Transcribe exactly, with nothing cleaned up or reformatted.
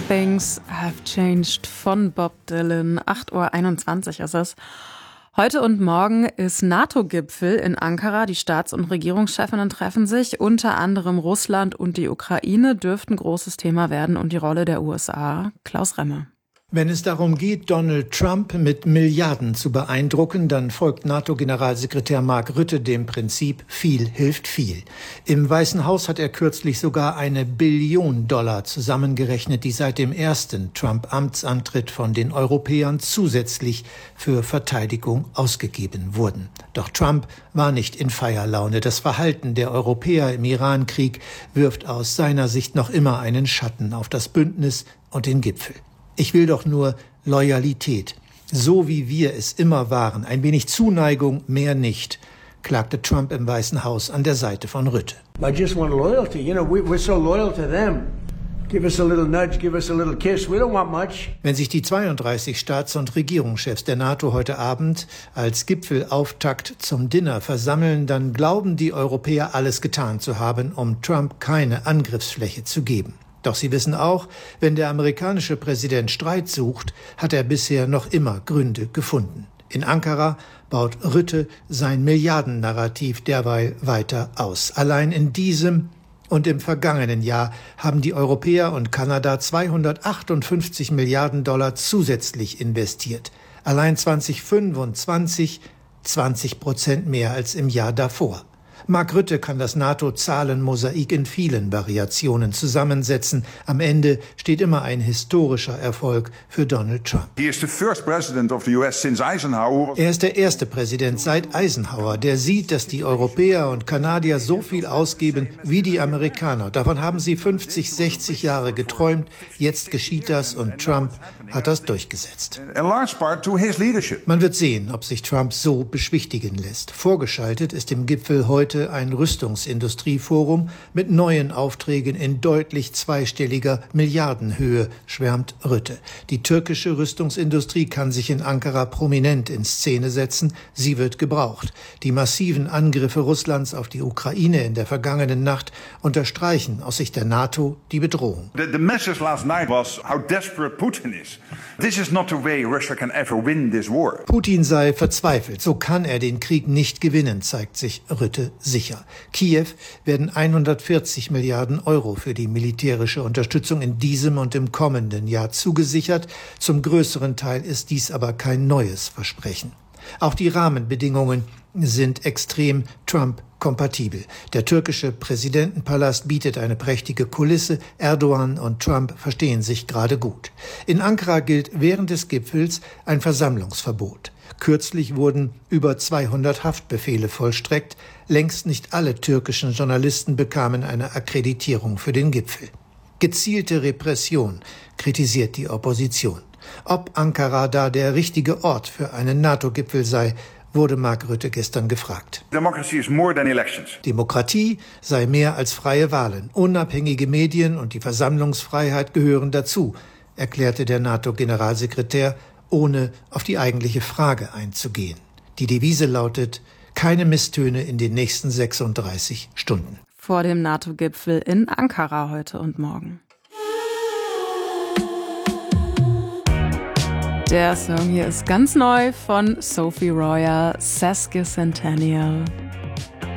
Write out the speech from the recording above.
Things Have Changed von Bob Dylan. acht Uhr einundzwanzig ist es. Heute und morgen ist NATO-Gipfel in Ankara. Die Staats- und Regierungschefinnen treffen sich. Unter anderem Russland und die Ukraine dürften großes Thema werden und die Rolle der U S A. Klaus Remme. Wenn es darum geht, Donald Trump mit Milliarden zu beeindrucken, dann folgt NATO-Generalsekretär Mark Rutte dem Prinzip, viel hilft viel. Im Weißen Haus hat er kürzlich sogar eine Billion Dollar zusammengerechnet, die seit dem ersten Trump-Amtsantritt von den Europäern zusätzlich für Verteidigung ausgegeben wurden. Doch Trump war nicht in Feierlaune. Das Verhalten der Europäer im Iran-Krieg wirft aus seiner Sicht noch immer einen Schatten auf das Bündnis und den Gipfel. Ich will doch nur Loyalität, so wie wir es immer waren, ein wenig Zuneigung, mehr nicht, klagte Trump im Weißen Haus an der Seite von Rutte. I just want loyalty. You know, we, we're so loyal to them. Give us a little nudge, give us a little kiss. We don't want much. Wenn sich die zweiunddreißig Staats- und Regierungschefs der NATO heute Abend als Gipfelauftakt zum Dinner versammeln, dann glauben die Europäer, alles getan zu haben, um Trump keine Angriffsfläche zu geben. Doch sie wissen auch, wenn der amerikanische Präsident Streit sucht, hat er bisher noch immer Gründe gefunden. In Ankara baut Rutte sein Milliardennarrativ derweil weiter aus. Allein in diesem und im vergangenen Jahr haben die Europäer und Kanada zweihundertachtundfünfzig Milliarden Dollar zusätzlich investiert. Allein zweitausendfünfundzwanzig zwanzig Prozent mehr als im Jahr davor. Mark Rutte kann das NATO-Zahlenmosaik in vielen Variationen zusammensetzen. Am Ende steht immer ein historischer Erfolg für Donald Trump. Er ist der erste Präsident seit Eisenhower, der sieht, dass die Europäer und Kanadier so viel ausgeben wie die Amerikaner. Davon haben sie fünfzig, sechzig Jahre geträumt. Jetzt geschieht das und Trump hat das durchgesetzt. Man wird sehen, ob sich Trump so beschwichtigen lässt. Vorgeschaltet ist im Gipfel heute ein Rüstungsindustrieforum mit neuen Aufträgen in deutlich zweistelliger Milliardenhöhe, schwärmt Rutte. Die türkische Rüstungsindustrie kann sich in Ankara prominent in Szene setzen. Sie wird gebraucht. Die massiven Angriffe Russlands auf die Ukraine in der vergangenen Nacht unterstreichen aus Sicht der NATO die Bedrohung. The, the message last night was how desperate Putin is. This is not the way Russia can ever win this war. Putin sei verzweifelt. So kann er den Krieg nicht gewinnen, zeigt sich Rutte sicher. Kiew werden hundertvierzig Milliarden Euro für die militärische Unterstützung in diesem und im kommenden Jahr zugesichert. Zum größeren Teil ist dies aber kein neues Versprechen. Auch die Rahmenbedingungen sind extrem Trump-kompatibel. Der türkische Präsidentenpalast bietet eine prächtige Kulisse. Erdogan und Trump verstehen sich gerade gut. In Ankara gilt während des Gipfels ein Versammlungsverbot. Kürzlich wurden über zweihundert Haftbefehle vollstreckt. Längst nicht alle türkischen Journalisten bekamen eine Akkreditierung für den Gipfel. Gezielte Repression, kritisiert die Opposition. Ob Ankara da der richtige Ort für einen NATO-Gipfel sei, wurde Mark Rutte gestern gefragt. Democracy is more than elections. Demokratie sei mehr als freie Wahlen. Unabhängige Medien und die Versammlungsfreiheit gehören dazu, erklärte der NATO-Generalsekretär, ohne auf die eigentliche Frage einzugehen. Die Devise lautet, keine Misstöne in den nächsten sechsunddreißig Stunden. Vor dem NATO-Gipfel in Ankara heute und morgen. Der Song hier ist ganz neu von Sophie Royer, Sesquicentennial.